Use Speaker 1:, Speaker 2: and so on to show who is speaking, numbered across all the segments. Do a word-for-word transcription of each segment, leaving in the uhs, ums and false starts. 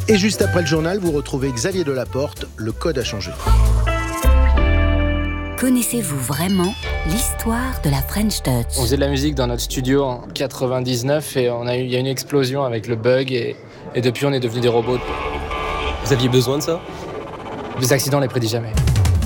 Speaker 1: Et juste après le journal, vous retrouvez Xavier Delaporte, le code a changé.
Speaker 2: Connaissez-vous vraiment l'histoire de la French Touch ?
Speaker 3: On faisait de la musique dans notre studio en quatre-vingt-dix-neuf et on a eu, il y a eu une explosion avec le bug et, et depuis on est devenus des robots.
Speaker 4: Vous aviez besoin de ça ?
Speaker 3: Les accidents, on les prédit jamais.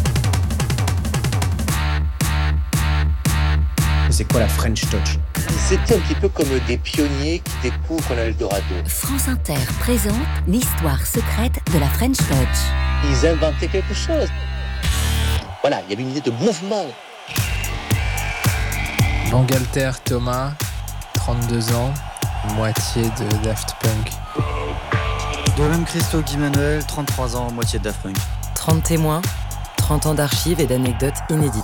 Speaker 5: C'est quoi la French Touch ?
Speaker 6: C'était un petit peu comme des pionniers qui découvrent l'Eldorado.
Speaker 2: France Inter présente l'histoire secrète de la French Touch.
Speaker 6: Ils inventaient quelque chose. Voilà, il y avait une idée de mouvement.
Speaker 3: Bangalter Thomas, trente-deux ans, moitié de Daft Punk.
Speaker 7: Dolem Christo Guy Manuel, trente-trois ans, moitié de Daft Punk.
Speaker 8: trente témoins, trente ans d'archives et d'anecdotes inédites.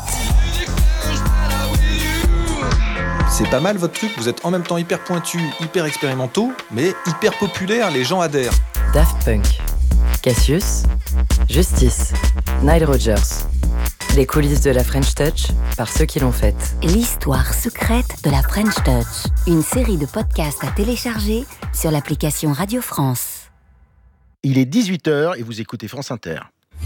Speaker 9: C'est pas mal votre truc, vous êtes en même temps hyper pointus, hyper expérimentaux, mais hyper populaires, les gens adhèrent.
Speaker 8: Daft Punk, Cassius, Justice, Nile Rodgers. Les coulisses de la French Touch par ceux qui l'ont faite.
Speaker 2: L'histoire secrète de la French Touch. Une série de podcasts à télécharger sur l'application Radio France.
Speaker 1: Il est dix-huit heures et vous écoutez France Inter.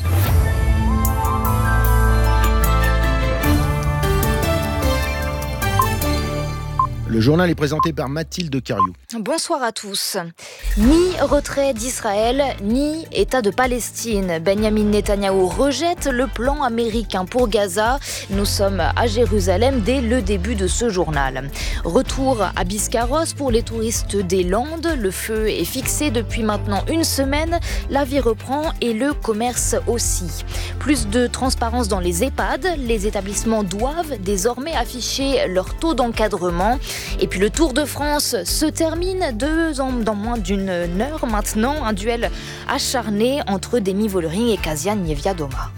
Speaker 1: Le journal est présenté par Mathilde Cariou.
Speaker 10: Bonsoir à tous. Ni retrait d'Israël, ni État de Palestine. Benjamin Netanyahou rejette le plan américain pour Gaza. Nous sommes à Jérusalem dès le début de ce journal. Retour à Biscarrosse pour les touristes des Landes. Le feu est fixé depuis maintenant une semaine. La vie reprend et le commerce aussi. Plus de transparence dans les EHPAD. Les établissements doivent désormais afficher leur taux d'encadrement. Et puis le Tour de France se termine deux ans, dans moins d'une heure maintenant. Un duel acharné entre Demi Vollering et Kasia Niewiadoma.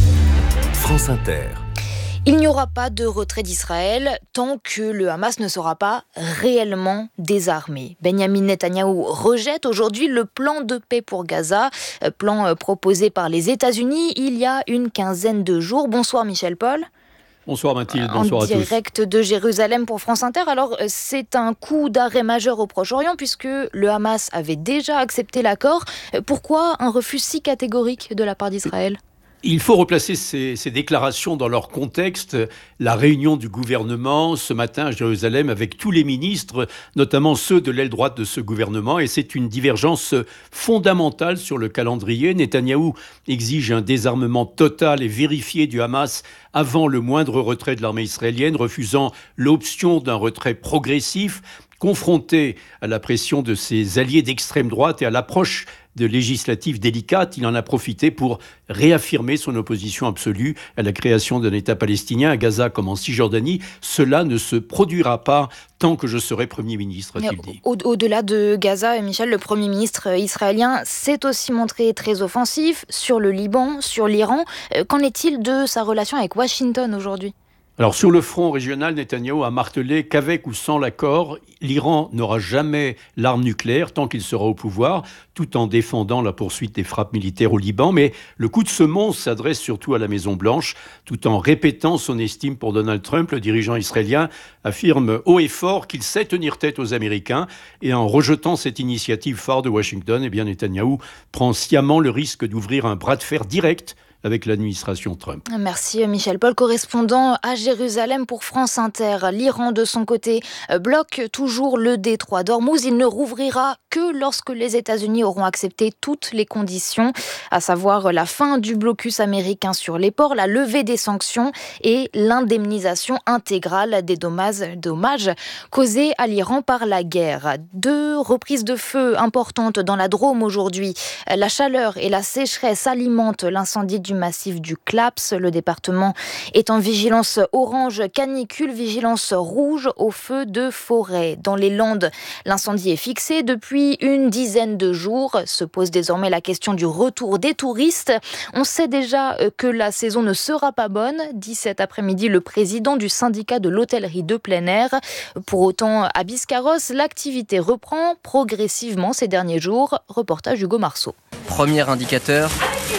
Speaker 11: France Inter.
Speaker 10: Il n'y aura pas de retrait d'Israël tant que le Hamas ne sera pas réellement désarmé. Benjamin Netanyahou rejette aujourd'hui le plan de paix pour Gaza, plan proposé par les États-Unis il y a une quinzaine de jours. Bonsoir Michel Paul.
Speaker 12: Bonsoir Mathilde, bonsoir
Speaker 10: à tous. En direct de Jérusalem pour France Inter. Alors, c'est un coup d'arrêt majeur au Proche-Orient puisque le Hamas avait déjà accepté l'accord. Pourquoi un refus si catégorique de la part d'Israël ?
Speaker 12: Il faut replacer ces, ces déclarations dans leur contexte. La réunion du gouvernement ce matin à Jérusalem avec tous les ministres, notamment ceux de l'aile droite de ce gouvernement, et c'est une divergence fondamentale sur le calendrier. Netanyahou exige un désarmement total et vérifié du Hamas avant le moindre retrait de l'armée israélienne, refusant l'option d'un retrait progressif. Confronté à la pression de ses alliés d'extrême droite et à l'approche de législatives délicates, il en a profité pour réaffirmer son opposition absolue à la création d'un État palestinien à Gaza comme en Cisjordanie. Cela ne se produira pas tant que je serai Premier ministre, a-t-il dit.
Speaker 10: Au- Au-delà de Gaza, Michel, le Premier ministre israélien s'est aussi montré très offensif sur le Liban, sur l'Iran. Qu'en est-il de sa relation avec Washington aujourd'hui ?
Speaker 12: Alors sur le front régional, Netanyahou a martelé qu'avec ou sans l'accord, l'Iran n'aura jamais l'arme nucléaire tant qu'il sera au pouvoir, tout en défendant la poursuite des frappes militaires au Liban. Mais le coup de semonce s'adresse surtout à la Maison-Blanche, tout en répétant son estime pour Donald Trump. Le dirigeant israélien affirme haut et fort qu'il sait tenir tête aux Américains. Et en rejetant cette initiative phare de Washington, eh bien Netanyahou prend sciemment le risque d'ouvrir un bras de fer direct avec l'administration Trump.
Speaker 10: Merci Michel Paul, correspondant à Jérusalem pour France Inter. L'Iran, de son côté, bloque toujours le détroit d'Ormuz. Il ne rouvrira que lorsque les États-Unis auront accepté toutes les conditions, à savoir la fin du blocus américain sur les ports, la levée des sanctions et l'indemnisation intégrale des dommages, dommages causés à l'Iran par la guerre. Deux reprises de feu importantes dans la Drôme aujourd'hui. La chaleur et la sécheresse alimentent l'incendie du massif du Claps. Le département est en vigilance orange canicule, vigilance rouge au feu de forêt. Dans les Landes, l'incendie est fixé depuis une dizaine de jours. Se pose désormais la question du retour des touristes. On sait déjà que la saison ne sera pas bonne, dit cet après-midi le président du syndicat de l'hôtellerie de plein air. Pour autant, à Biscarrosse, l'activité reprend progressivement ces derniers jours. Reportage Hugo Marceau.
Speaker 13: Premier indicateur,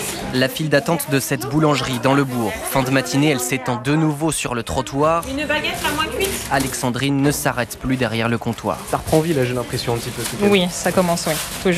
Speaker 13: la file d'attente de cette boulangerie dans le bourg. Fin de matinée, elle s'étend de nouveau sur le trottoir.
Speaker 14: Une baguette la moins cuite.
Speaker 13: Alexandrine ne s'arrête plus derrière le comptoir.
Speaker 4: Ça reprend vie là, j'ai l'impression un petit peu.
Speaker 14: Oui, ça commence, oui, tout juste.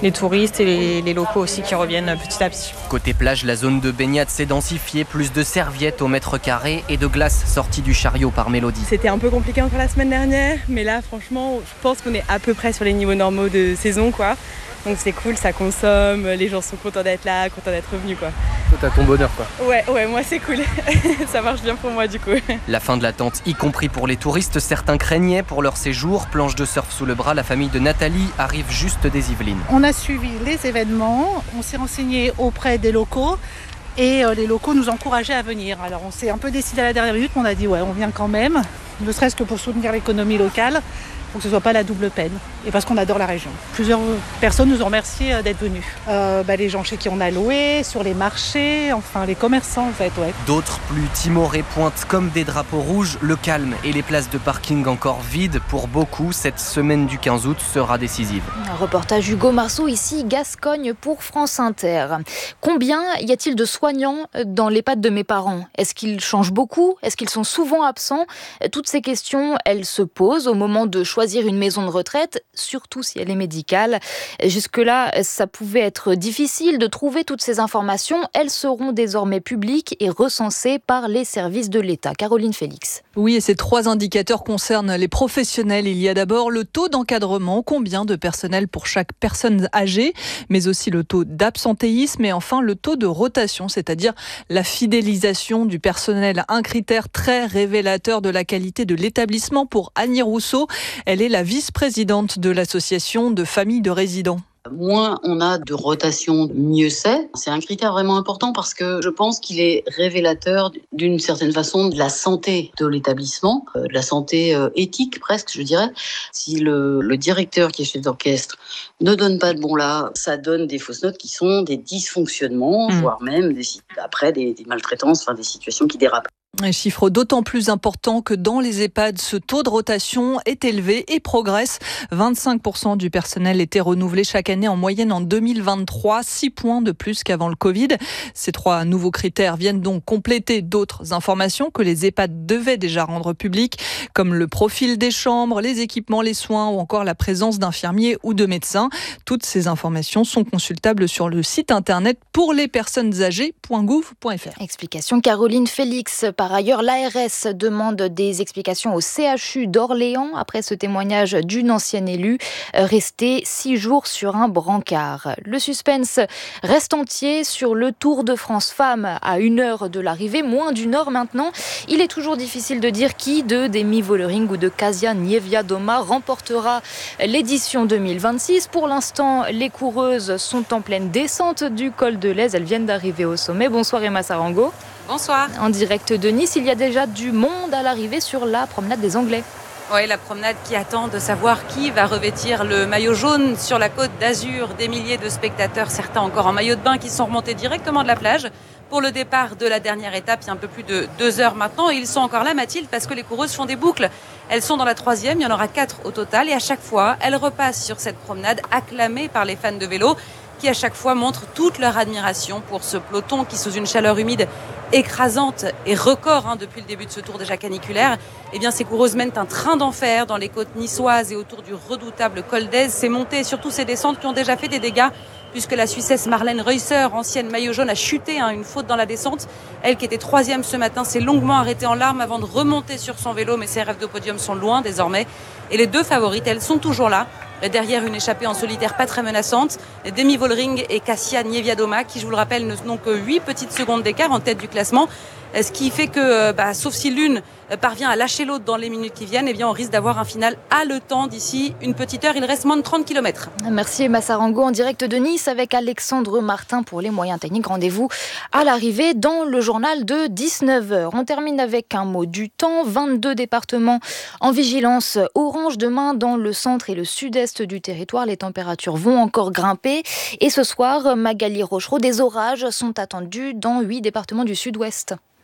Speaker 14: les touristes et les, les locaux aussi qui reviennent petit à petit.
Speaker 13: Côté plage, la zone de baignade s'est densifiée, plus de serviettes au mètre carré et de glace sorties du chariot par Mélodie.
Speaker 14: C'était un peu compliqué encore la semaine dernière, mais là franchement, je pense qu'on est à peu près sur les niveaux normaux de saison, quoi. Donc c'est cool, ça consomme, les gens sont contents d'être là, contents d'être revenus, quoi.
Speaker 3: Toi, t'as ton bonheur, quoi.
Speaker 14: Ouais, ouais, moi c'est cool. Ça marche bien pour moi, du coup.
Speaker 13: La fin de l'attente, y compris pour les touristes, certains craignaient pour leur séjour. Planche de surf sous le bras, la famille de Nathalie arrive juste des Yvelines.
Speaker 15: On a suivi les événements, on s'est renseigné auprès des locaux. Et les locaux nous encourageaient à venir. Alors on s'est un peu décidé à la dernière minute, mais on a dit ouais, on vient quand même, ne serait-ce que pour soutenir l'économie locale, pour que ce ne soit pas la double peine, et parce qu'on adore la région. Plusieurs personnes nous ont remercié d'être venus. Euh, bah, les gens chez qui on a loué, sur les marchés, enfin les commerçants en fait, ouais.
Speaker 13: D'autres plus timorés pointent comme des drapeaux rouges le calme et les places de parking encore vides. Pour beaucoup, cette semaine du quinze août sera décisive.
Speaker 10: Un reportage Hugo Marceau, ici Gascogne pour France Inter. Combien y a-t-il de soignants dans l'EHPAD de mes parents ? Est-ce qu'ils changent beaucoup ? Est-ce qu'ils sont souvent absents ? Toutes ces questions, elles se posent au moment de choisir une maison de retraite, surtout si elle est médicale. Jusque-là, ça pouvait être difficile de trouver toutes ces informations. Elles seront désormais publiques et recensées par les services de l'État. Caroline Félix.
Speaker 16: Oui, et ces trois indicateurs concernent les professionnels. Il y a d'abord le taux d'encadrement, combien de personnel pour chaque personne âgée, mais aussi le taux d'absentéisme et enfin le taux de rotation, c'est-à-dire la fidélisation du personnel. Un critère très révélateur de la qualité de l'établissement pour Annie Rousseau. Elle est la vice-présidente de l'association de familles de résidents.
Speaker 17: Moins on a de rotation, mieux c'est. C'est un critère vraiment important parce que je pense qu'il est révélateur d'une certaine façon de la santé de l'établissement, de la santé éthique presque, je dirais. Si le, le directeur qui est chef d'orchestre ne donne pas de bon là, ça donne des fausses notes qui sont des dysfonctionnements, mmh. voire même des, après des, des maltraitances, enfin des situations qui dérapent.
Speaker 16: Un chiffre d'autant plus important que dans les EHPAD, ce taux de rotation est élevé et progresse. vingt-cinq pour cent du personnel était renouvelé chaque année en moyenne en deux mille vingt-trois, six points de plus qu'avant le Covid. Ces trois nouveaux critères viennent donc compléter d'autres informations que les EHPAD devaient déjà rendre publiques, comme le profil des chambres, les équipements, les soins ou encore la présence d'infirmiers ou de médecins. Toutes ces informations sont consultables sur le site internet pour les personnes âgées point gouv point f r.
Speaker 10: Explication Caroline Félix. Par ailleurs, l'A R S demande des explications au C H U d'Orléans après ce témoignage d'une ancienne élue restée six jours sur un brancard. Le suspense reste entier sur le Tour de France Femmes à une heure de l'arrivée, moins d'une heure maintenant. Il est toujours difficile de dire qui de Demi Vollering ou de Kasia Niewiadoma remportera l'édition deux mille vingt-six. Pour l'instant, les coureuses sont en pleine descente du col de l'Aise. Elles viennent d'arriver au sommet. Bonsoir Emma Sarango.
Speaker 18: Bonsoir.
Speaker 10: En direct de Nice, il y a déjà du monde à l'arrivée sur la promenade des Anglais.
Speaker 18: Oui, la promenade qui attend de savoir qui va revêtir le maillot jaune sur la côte d'Azur. Des milliers de spectateurs, certains encore en maillot de bain, qui sont remontés directement de la plage pour le départ de la dernière étape. Il y a un peu plus de deux heures maintenant. Et ils sont encore là, Mathilde, parce que les coureuses font des boucles. Elles sont dans la troisième, il y en aura quatre au total. Et à chaque fois, elles repassent sur cette promenade acclamée par les fans de vélo, qui à chaque fois montrent toute leur admiration pour ce peloton qui, sous une chaleur humide écrasante et record hein, depuis le début de ce tour déjà caniculaire, eh bien ces coureuses mènent un train d'enfer dans les côtes niçoises et autour du redoutable col d'Aise. Ces montées et surtout ces descentes qui ont déjà fait des dégâts, puisque la Suissesse Marlène Reusser, ancienne maillot jaune, a chuté, hein, une faute dans la descente. Elle qui était troisième ce matin s'est longuement arrêtée en larmes avant de remonter sur son vélo, mais ses rêves de podium sont loin désormais. Et les deux favorites, elles sont toujours là, derrière une échappée en solitaire pas très menaçante, Demi Vollering et Kasia Niewiadoma, qui, je vous le rappelle, n'ont que huit petites secondes d'écart en tête du classement. Ce qui fait que, bah, sauf si l'une parvient à lâcher l'autre dans les minutes qui viennent, eh bien on risque d'avoir un final haletant d'ici une petite heure. Il reste moins de trente kilomètres.
Speaker 10: Merci Emma Sarango en direct de Nice avec Alexandre Martin pour les moyens techniques. Rendez-vous à l'arrivée dans le journal de dix-neuf heures. On termine avec un mot du temps. vingt-deux départements en vigilance orange demain dans le centre et le sud-est du territoire. Les températures vont encore grimper. Et ce soir, Magali Rochereau, des orages sont attendus dans huit départements du sud-ouest.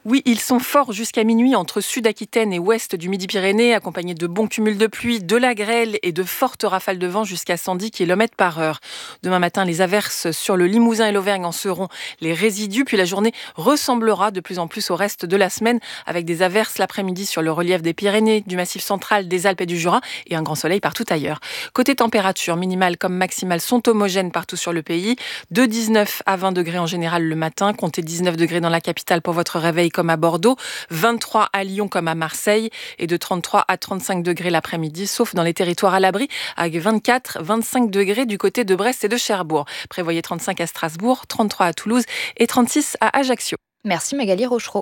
Speaker 19: Oui, ils sont forts jusqu'à minuit entre Sud-Aquitaine et ouest du Midi-Pyrénées, accompagnés de bons cumuls de pluie, de la grêle et de fortes rafales de vent jusqu'à cent dix kilomètres par heure. Demain matin, les averses sur le Limousin et l'Auvergne en seront les résidus, puis la journée ressemblera de plus en plus au reste de la semaine, avec des averses l'après-midi sur le relief des Pyrénées, du Massif central, des Alpes et du Jura, et un grand soleil partout ailleurs. Côté température, minimales comme maximales sont homogènes partout sur le pays. De dix-neuf à vingt degrés en général le matin, comptez dix-neuf degrés dans la capitale pour votre réveil comme à Bordeaux, vingt-trois à Lyon comme à Marseille, et de trente-trois à trente-cinq degrés l'après-midi, sauf dans les territoires à l'abri, avec vingt-quatre à vingt-cinq degrés du côté de Brest et de Cherbourg. Prévoyez trente-cinq à Strasbourg, trente-trois à Toulouse et trente-six à Ajaccio.
Speaker 10: Merci Magali Rochereau.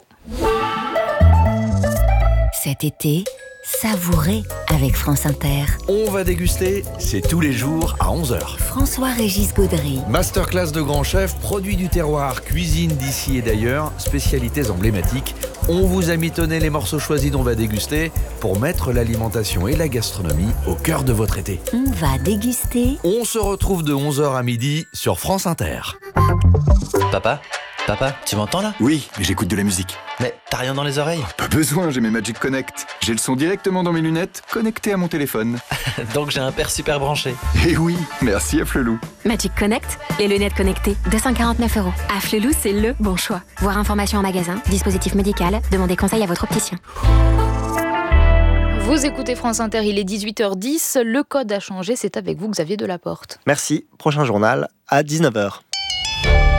Speaker 2: Cet été, savourez avec France Inter.
Speaker 11: On va déguster, c'est tous les jours à onze heures.
Speaker 2: François-Régis Gaudry.
Speaker 11: Masterclass de grands chefs, produits du terroir, cuisine d'ici et d'ailleurs, spécialités emblématiques. On vous a mitonné les morceaux choisis dont on va déguster pour mettre l'alimentation et la gastronomie au cœur de votre été.
Speaker 2: On va déguster.
Speaker 11: On se retrouve de onze heures à midi sur France Inter.
Speaker 20: Papa ? Papa, tu m'entends là ?
Speaker 21: Oui, mais j'écoute de la musique.
Speaker 20: Mais t'as rien dans les oreilles ?
Speaker 21: Pas besoin, j'ai mes Magic Connect. J'ai le son directement dans mes lunettes, connecté à mon téléphone.
Speaker 20: Donc j'ai un père super branché.
Speaker 21: Eh oui, merci à Flelou.
Speaker 22: Magic Connect, les lunettes connectées, deux cent quarante-neuf euros. À Flelou, c'est le bon choix. Voir information en magasin, dispositif médical, demandez conseil à votre opticien.
Speaker 10: Vous écoutez France Inter, il est dix-huit heures dix. Le code a changé, c'est avec vous Xavier Delaporte.
Speaker 23: Merci, prochain journal à dix-neuf heures.